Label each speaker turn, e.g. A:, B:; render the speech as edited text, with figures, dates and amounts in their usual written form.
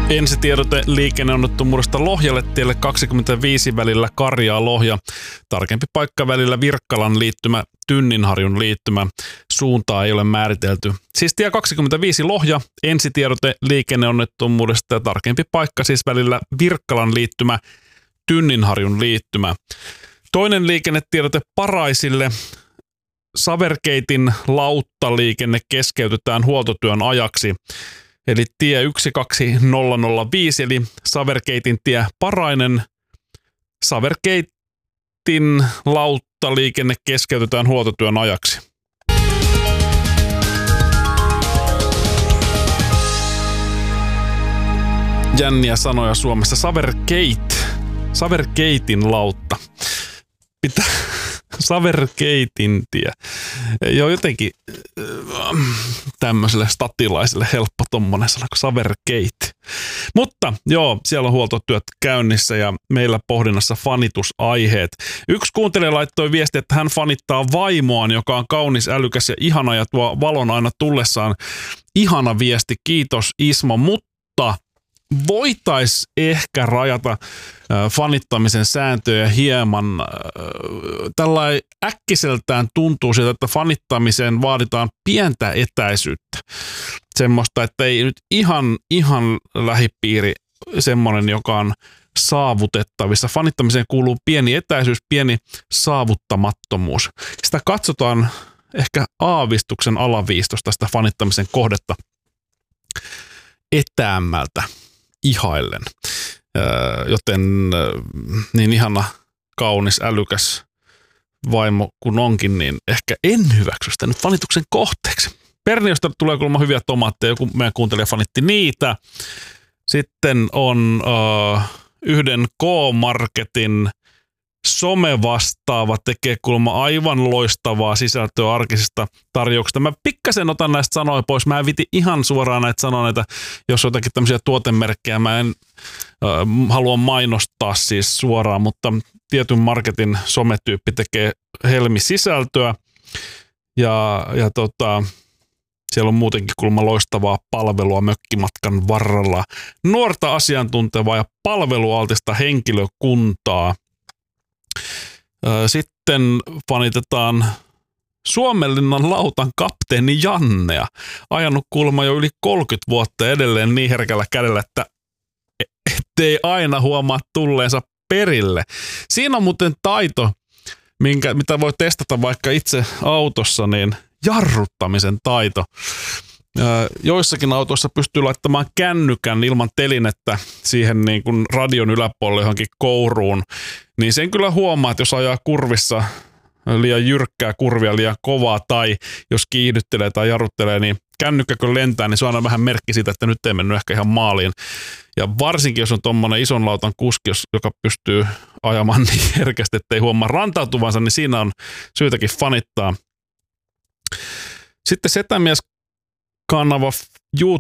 A: Ensitiedote liikenneonnettomuudesta Lohjalle tielle 25 välillä Karjaa-Lohja. Tarkempi paikka välillä Virkkalan liittymä, Tynninharjun liittymä. Suuntaa ei ole määritelty. Siis tie 25 Lohja, ensitiedote liikenneonnettomuudesta ja tarkempi paikka siis välillä Virkkalan liittymä, Tynninharjun liittymä. Toinen liikennetiedote Paraisille. Saverkeitin lauttaliikenne keskeytetään huoltotyön ajaksi. Eli tie 12005, eli Saverkeitin tie Parainen. Saverkeitin lauttaliikenne keskeytetään huoltotyön ajaksi. Jänniä sanoja Suomessa. Saverkeitin lautta. Pitää... Saverkeitin tie. Joo, jotenkin tämmöiselle statilaiselle helppo tommonen sana kuin Saverkeit. Mutta joo, siellä on huoltotyöt käynnissä ja meillä pohdinnassa fanitusaiheet. Yksi kuuntelija laittoi viesti, että hän fanittaa vaimoaan, joka on kaunis, älykäs ja ihana ja tuo valon aina tullessaan. Ihana viesti, kiitos Ismo, mutta voitaisiin ehkä rajata fanittamisen sääntöjä hieman. Tällainen äkkiseltään tuntuu siltä, että fanittamiseen vaaditaan pientä etäisyyttä. Semmoista, että ei nyt ihan lähipiiri semmoinen, joka on saavutettavissa. Fanittamiseen kuuluu pieni etäisyys, pieni saavuttamattomuus. Sitä katsotaan ehkä aavistuksen alaviistosta sitä fanittamisen kohdetta etäämmältä ihaillen. Joten niin ihana, kaunis, älykäs vaimo kun onkin, niin ehkä en hyväksy sitä nyt fanituksen kohteeksi. Perniöstä tulee kuulemma hyviä tomaatteja, joku meidän kuuntelija fanitti niitä. Sitten on yhden K-Marketin somevastaava tekee kuulemma aivan loistavaa sisältöä arkisista tarjouksista. Mä pikkasen otan näistä sanoja pois. Mä en viti ihan suoraan näitä sanoa näitä, jos on jotakin tämmöisiä tuotemerkkejä. Mä en halua mainostaa siis suoraan, mutta tietyn marketin sometyyppi tekee helmisisältöä. Ja siellä on muutenkin kuulemma loistavaa palvelua mökkimatkan varrella. Nuorta asiantuntevaa ja palvelualtista henkilökuntaa. Sitten fanitetaan Suomenlinnan lautan kapteeni Jannea. Ajanut kuulemma jo yli 30 vuotta ja edelleen niin herkällä kädellä, että ettei aina huomaa tulleensa perille. Siinä on muuten taito, mitä voi testata vaikka itse autossa, niin jarruttamisen taito. Joissakin autoissa pystyy laittamaan kännykän ilman telinettä siihen niin kuin radion yläpuolelle johonkin kouruun, niin sen kyllä huomaa, että jos ajaa kurvissa liian jyrkkää kurvia, liian kovaa tai jos kiihdyttelee tai jarruttelee, niin kännykkä kun lentää, niin se on aina vähän merkki siitä, että nyt ei mennyt ehkä ihan maaliin. Ja varsinkin, jos on tommonen ison lautan kuski, joka pystyy ajamaan niin herkästi, ettei huomaa rantautuvansa, niin siinä on syytäkin fanittaa. Sitten Setämies kanava